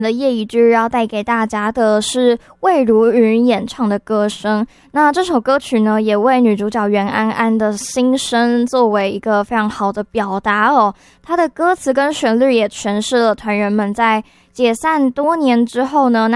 的夜一句要带给大家的是魏如云演唱的歌声。那这首歌曲呢，也为女主角袁安安的心声作为一个非常好的表达哦。她的歌词跟旋律也诠释了团员们在解散多年之后呢，